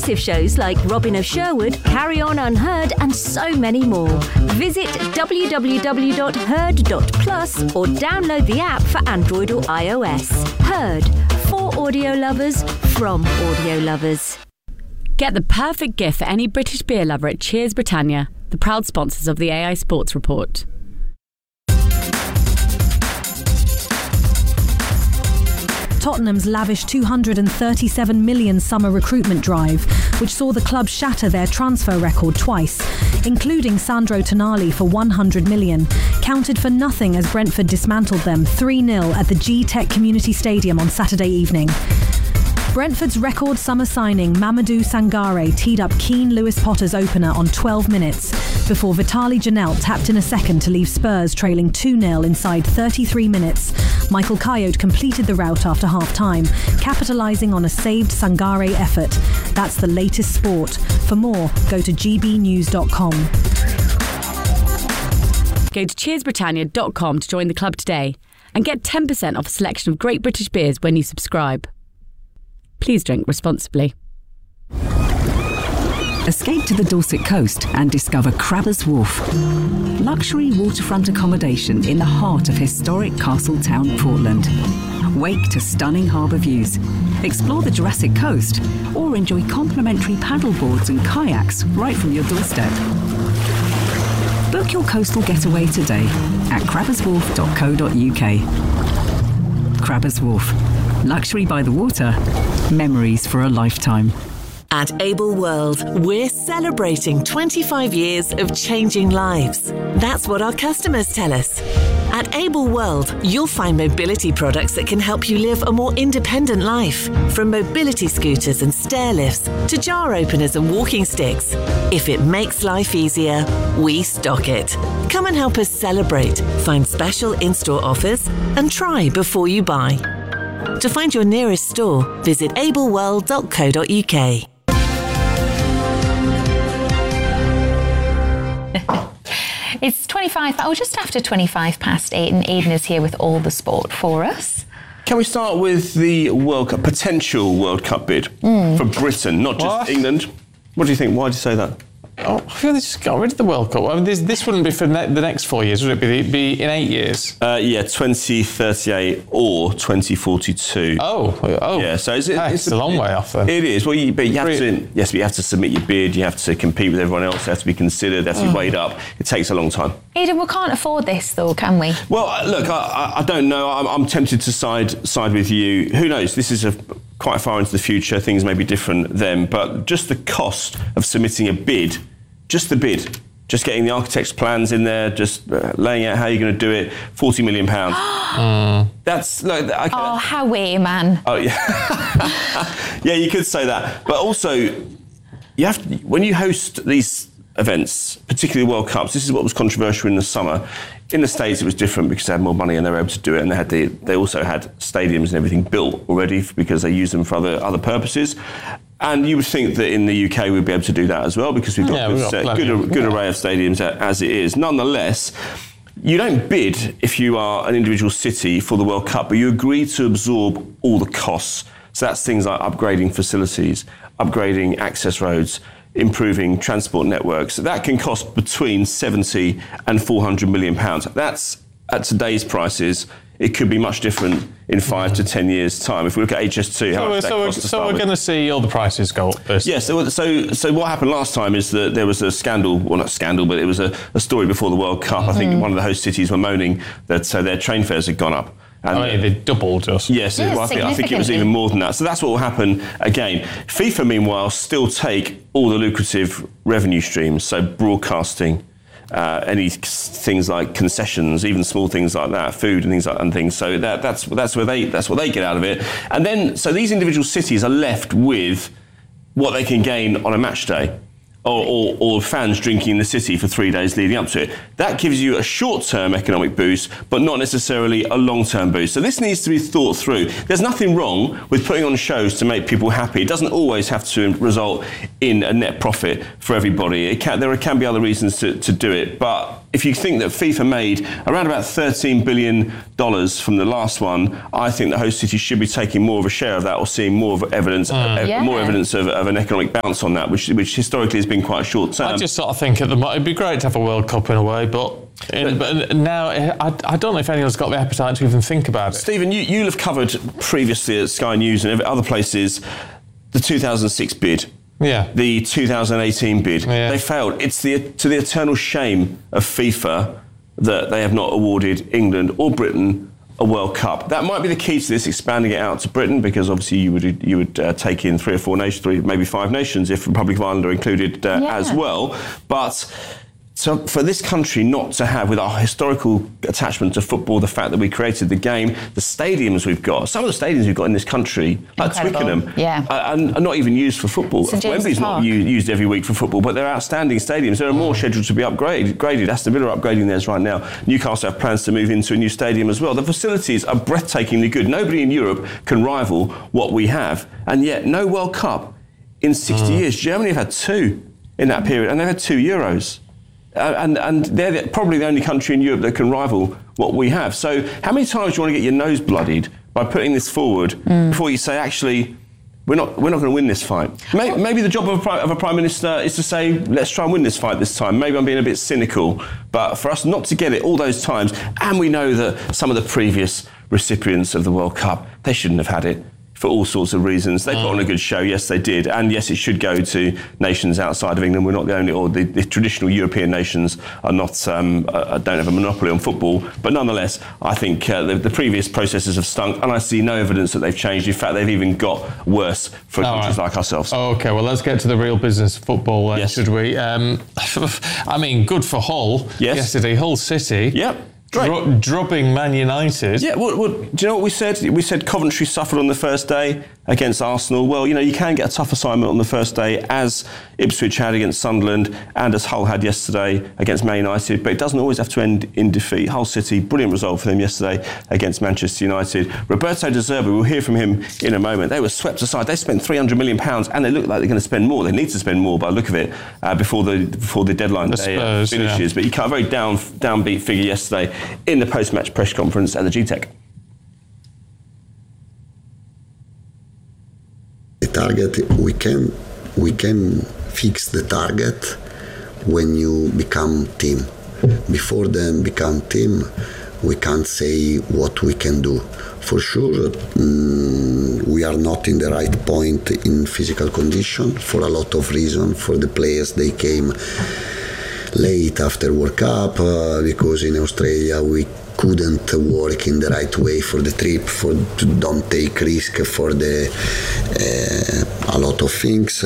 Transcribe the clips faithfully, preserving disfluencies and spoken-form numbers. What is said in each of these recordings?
exclusive shows like Robin of Sherwood, Carry On Unheard, and so many more. Visit w w w dot heard dot plus or download the app for Android or iOS. Heard, for audio lovers, from audio lovers. Get the perfect gift for any British beer lover at Cheers Britannia, the proud sponsors of the A I Sports Report. Tottenham's lavish two hundred thirty-seven million summer recruitment drive, which saw the club shatter their transfer record twice, including Sandro Tonali for one hundred million, counted for nothing as Brentford dismantled them three nil at the G-Tech Community Stadium on Saturday evening. Brentford's record summer signing Mamadou Sangare teed up keen Lewis Potter's opener on twelve minutes before Vitaly Janelt tapped in a second to leave Spurs trailing two nil inside thirty-three minutes. Michael Coyote completed the rout after half-time, capitalising on a saved Sangare effort. That's the latest sport. For more, go to g b news dot com. Go to cheers britannia dot com to join the club today and get ten percent off a selection of great British beers when you subscribe. Please drink responsibly. Escape to the Dorset coast and discover Crabbers Wharf. Luxury waterfront accommodation in the heart of historic Castletown, Portland. Wake to stunning harbour views. Explore the Jurassic Coast or enjoy complimentary paddleboards and kayaks right from your doorstep. Book your coastal getaway today at crabbers wharf dot co dot u k. Crabbers Wharf. Luxury by the water. Memories for a lifetime. At Able World, we're celebrating twenty-five years of changing lives. That's what our customers tell us. At Able World, you'll find mobility products that can help you live a more independent life. From mobility scooters and stair lifts to jar openers and walking sticks. If it makes life easier, we stock it. Come and help us celebrate, find special in-store offers, and try before you buy. To find your nearest store, visit able world dot co dot u k. It's twenty-five, oh, just after twenty-five past eight, and Aidan is here with all the sport for us. Can we start with the World Cup, potential World Cup bid mm. for Britain, not just what? England? What do you think? Why do you say that? Oh, I feel they just got rid of the World Cup. I mean, this, this wouldn't be for ne- the next four years, would it be? It'd be in eight years? Uh, yeah, twenty thirty-eight or twenty forty-two. Oh, oh. Yeah, so it's, it's, ah, it's a, a long way off then. It is. Well, you, but you have to, yes, but you have to submit your bid, you have to compete with everyone else, you have to be considered, you have to be oh. weighed up. It takes a long time. Aidan, we can't afford this though, can we? Well, look, I, I don't know. I'm, I'm tempted to side side with you. Who knows? This is a, quite far into the future. Things may be different then, but just the cost of submitting a bid. Just the bid, just getting the architect's plans in there, just uh, laying out how you're going to do it, forty million pounds. mm. That's, look, I can, oh, how we, man. Oh, yeah. Yeah, you could say that. But also, you have to, when you host these events, particularly World Cups, this is what was controversial in the summer. In the States, it was different because they had more money and they were able to do it, and they had the, they also had stadiums and everything built already because they used them for other other purposes. And you would think that in the U K we'd be able to do that as well because we've got yeah, good, we've got good, good, good yeah. array of stadiums as it is. Nonetheless, you don't bid if you are an individual city for the World Cup, but you agree to absorb all the costs. So that's things like upgrading facilities, upgrading access roads, improving transport networks. That can cost between seventy and four hundred million pounds. That's at today's prices. It could be much different in five to ten years' time. If we look at H S two, how so, much that so costs we're, to So we're with. going to see all the prices go up. Yes. Yeah, so, so so what happened last time is that there was a scandal, well not scandal, but it was a, a story before the World Cup. I think mm. one of the host cities were moaning that uh, their train fares had gone up. And I mean, they doubled just. Yes, yeah, well, I, think, I think it was even more than that. So that's what will happen again. FIFA, meanwhile, still take all the lucrative revenue streams, so broadcasting, uh, any things like concessions, even small things like that, food and things like and things. So that, that's that's where they that's what they get out of it. And then so these individual cities are left with what they can gain on a match day. Or, or, or fans drinking in the city for three days leading up to it. That gives you a short-term economic boost, but not necessarily a long-term boost. So this needs to be thought through. There's nothing wrong with putting on shows to make people happy. It doesn't always have to result in a net profit for everybody. It can, there can be other reasons to, to do it, but if you think that FIFA made around about thirteen billion dollars from the last one, I think the host city should be taking more of a share of that, or seeing more of evidence, mm. uh, yeah. more evidence of, of an economic bounce on that, which which historically has been quite short term. I just sort of think at the moment it'd be great to have a World Cup in a way, but, in, but, but now I, I don't know if anyone's got the appetite to even think about it. Stephen, you you'll have covered previously at Sky News and other places the two thousand six bid. Yeah. The two thousand eighteen bid. Yeah. They failed. It's the to the eternal shame of FIFA that they have not awarded England or Britain a World Cup. That might be the key to this, expanding it out to Britain, because obviously you would you would uh, take in three or four nations, three maybe five nations if Republic of Ireland are included uh, yeah. as well. But so for this country not to have, with our historical attachment to football, the fact that we created the game, the stadiums we've got, some of the stadiums we've got in this country, like Incredible. Twickenham, yeah. are, are not even used for football. Wembley's not used, used every week for football, but they're outstanding stadiums. There are more scheduled to be upgraded. Graded. Aston Villa are upgrading theirs right now. Newcastle have plans to move into a new stadium as well. The facilities are breathtakingly good. Nobody in Europe can rival what we have, and yet no World Cup in sixty mm. years. Germany have had two in that period, and they've had two Euros. Uh, and, and they're the, probably the only country in Europe that can rival what we have. So how many times do you want to get your nose bloodied by putting this forward mm. before you say, actually, we're not we're not going to win this fight? Maybe, maybe the job of a, prime, of a Prime Minister is to say, let's try and win this fight this time. Maybe I'm being a bit cynical, but for us not to get it all those times, and we know that some of the previous recipients of the World Cup, they shouldn't have had it. For all sorts of reasons. They put on a good show, yes they did, and yes it should go to nations outside of England. We're not the only, or the, the traditional European nations are not, um, uh, don't have a monopoly on football, but nonetheless I think uh, the, the previous processes have stunk, and I see no evidence that they've changed. In fact, they've even got worse for all countries right. like ourselves. Oh, okay, well let's get to the real business of football then, yes. should we? Um, I mean, good for Hull yes. yesterday, Hull City. Yep. Dro- dropping Man United. Yeah, well, well, do you know what we said? We said Coventry suffered on the first day against Arsenal. Well, you know, you can get a tough assignment on the first day, as Ipswich had against Sunderland and as Hull had yesterday against Man United, but it doesn't always have to end in defeat. Hull City, brilliant result for them yesterday against Manchester United. Roberto De Zerbi, we'll hear from him in a moment. They were swept aside. They spent three hundred million pounds, and they look like they're going to spend more. They need to spend more by the look of it uh, before the before the deadline the day Spurs, uh, finishes. Yeah. But you got a very down downbeat figure yesterday in the post-match press conference at the G TEC. The target, we can we can fix the target when you become team. Before then become team, we can't say what we can do. For sure, mm, we are not in the right point in physical condition for a lot of reasons. For the players, they came late after World Cup uh, because in Australia we couldn't work in the right way for the trip, for to don't take risk for the uh, a lot of things.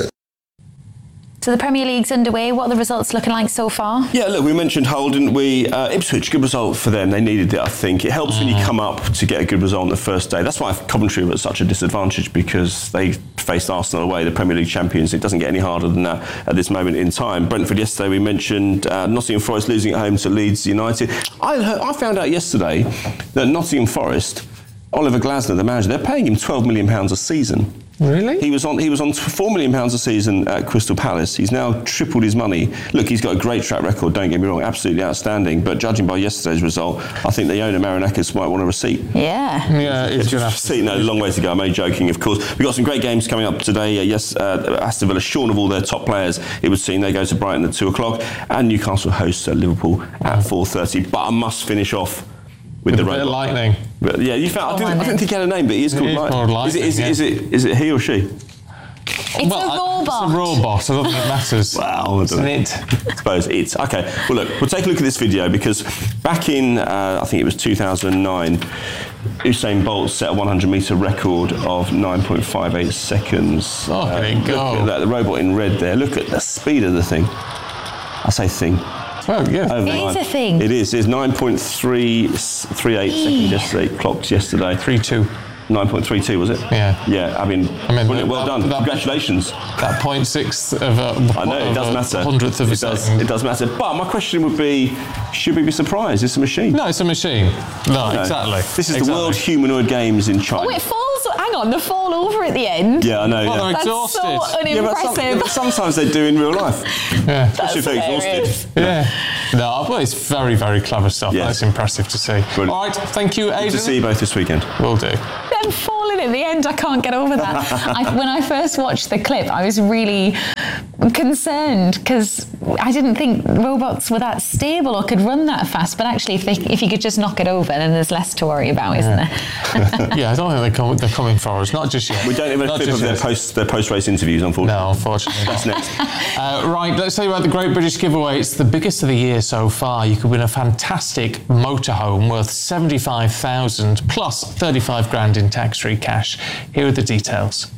So the Premier League's underway. What are the results looking like so far? Yeah, look, we mentioned Hull, didn't we? Uh, Ipswich, good result for them. They needed it, I think. It helps mm. when you come up to get a good result on the first day. That's why Coventry were at such a disadvantage, because they faced Arsenal away, the Premier League champions. It doesn't get any harder than that at this moment in time. Brentford yesterday, we mentioned uh, Nottingham Forest losing at home to Leeds United. I, heard, I found out yesterday that Nottingham Forest, Oliver Glasner, the manager, they're paying him twelve million pounds a season. Really? He was on he was on four million pounds a season at Crystal Palace. He's now tripled his money. Look, he's got a great track record, don't get me wrong, absolutely outstanding. But judging by yesterday's result, I think the owner, Marinakis, might want a receipt. Yeah. Yeah, he's going to have to. No, a long way to go. I'm only joking, of course. We've got some great games coming up today. Uh, yes, uh, Aston Villa, shorn of all their top players, it would seem. They go to Brighton at two o'clock. And Newcastle hosts uh, Liverpool at four thirty. But I must finish off with, with the a bit of lightning. But yeah, you found, I, didn't, I didn't think he had a name, but he is called it is Lightning. Called lightning. Is it, is, yeah. it, is, it, is it he or she? It's well, a robot. It's a robot. I don't think it matters. Well, I don't know. It? I suppose it's. Okay, well, look, we'll take a look at this video, because back in, uh, I think it was two thousand nine, Usain Bolt set a one hundred metre record of nine point five eight seconds. Oh, uh, there you go. Look at that, the robot in red there. Look at the speed of the thing. I say thing. Oh, yeah. It is a thing. It is. It's nine point three three eight seconds yesterday, clocked yesterday. three two. nine point three two, was it? Yeah. Yeah, I mean, I mean brilliant, well that, done. That, Congratulations. That point six of a I know, it does matter. hundredth of it a does, second. It does matter. But my question would be, should we be surprised? It's a machine. No, it's a machine. No, no. exactly. This is exactly. the World Humanoid Games in China. Oh, it falls hang on, they fall over at the end. Yeah, I know. Well, yeah. they're That's exhausted. so Yeah, but, some, unimpressive. but sometimes they do in real life. Yeah. Especially if they're hilarious. exhausted. Yeah. No, well, it's very, very clever stuff. Yeah. That's impressive to see. Brilliant. All right, thank you, Aidan. Good to see you both this weekend. Will do. Them falling at the end, I can't get over that. I, when I first watched the clip, I was really concerned because I didn't think robots were that stable or could run that fast. But actually, if they, if you could just knock it over, then there's less to worry about, isn't there? Yeah, I don't think they're, com- they're coming for us. Not just yet. We don't have a Not clip just of their yet. post their post race interviews, unfortunately. No, unfortunately. That's next. Uh, right, let's tell you about the Great British Giveaway. It's the biggest of the year so far. You could win a fantastic motorhome worth seventy-five thousand plus thirty-five grand in tax-free cash. Here are the details.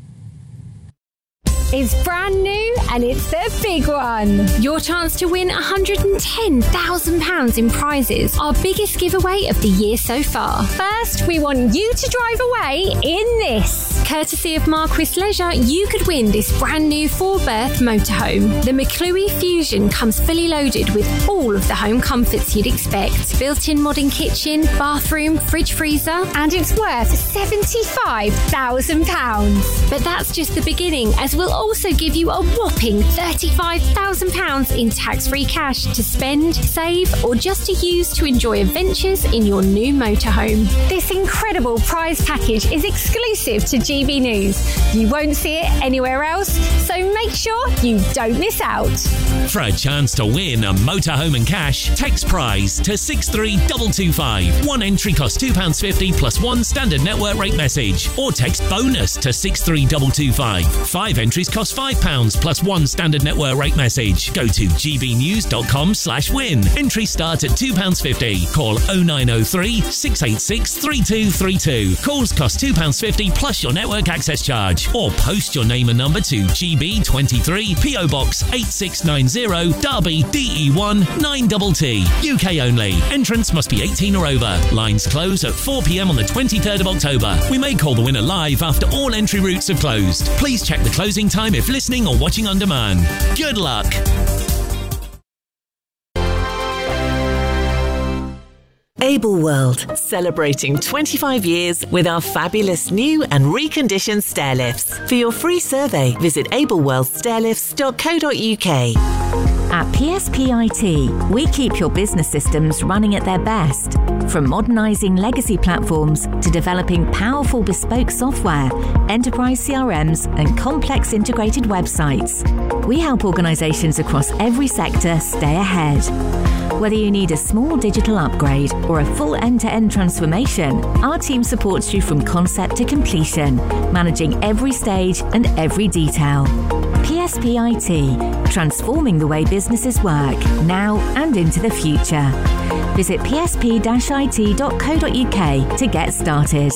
It's brand new and it's the big one. Your chance to win one hundred ten thousand pounds in prizes. Our biggest giveaway of the year so far. First, we want you to drive away in this. Courtesy of Marquis Leisure, you could win this brand new four-berth motorhome. The McClue Fusion comes fully loaded with all of the home comforts you'd expect. Built-in modern kitchen, bathroom, fridge freezer, and it's worth seventy-five thousand pounds. But that's just the beginning, as we'll also give you a whopping thirty-five thousand pounds in tax-free cash to spend, save, or just to use to enjoy adventures in your new motorhome. This incredible prize package is exclusive to G B News. You won't see it anywhere else, so make sure you don't miss out. For a chance to win a motorhome and cash, text prize to six three two two five. One entry costs two pounds fifty plus one standard network rate message. Or text bonus to six three two two five. Five entries cost five pounds plus one standard network rate message. Go to gbnews.com slash win. Entry start at two pounds fifty. Call oh nine oh three, six eight six, three two three two. Calls cost two pounds fifty plus your network access charge. Or post your name and number to G B twenty-three, P O Box eight six nine zero, Derby, D E one nine T T. U K only. Entrance must be eighteen or over. Lines close at four p m on the twenty-third of October. We may call the winner live after all entry routes have closed. Please check the closing time if listening or watching on demand. Good luck. Able World, celebrating twenty-five years with our fabulous new and reconditioned stair lifts. For your free survey, visit able world stair lifts dot co dot u k. At P S P I T, we keep your business systems running at their best. From modernising legacy platforms to developing powerful bespoke software, enterprise C R Ms and complex integrated websites, we help organisations across every sector stay ahead. Whether you need a small digital upgrade or a full end-to-end transformation, our team supports you from concept to completion, managing every stage and every detail. P S P I T, transforming the way businesses work, now and into the future. Visit p s p dash i t dot co dot u k to get started.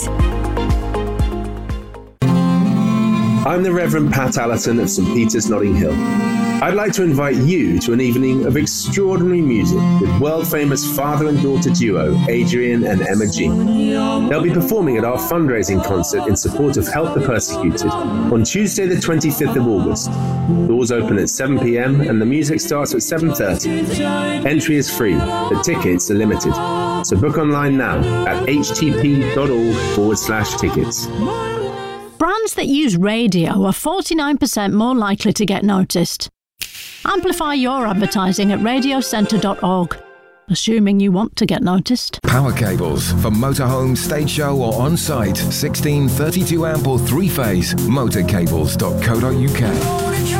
I'm the Reverend Pat Allerton of St Peter's, Notting Hill. I'd like to invite you to an evening of extraordinary music with world-famous father and daughter duo Adrian and Emma G. They'll be performing at our fundraising concert in support of Help the Persecuted on Tuesday the twenty-fifth of August. Doors open at seven p m and the music starts at seven thirty. Entry is free, but tickets are limited. So book online now at h t p dot org forward slash tickets. Brands that use radio are forty-nine percent more likely to get noticed. Amplify your advertising at radio centre dot org, assuming you want to get noticed. Power cables for motorhome, stage show or on-site. sixteen thirty-two amp or three-phase. motorcables dot co dot u k.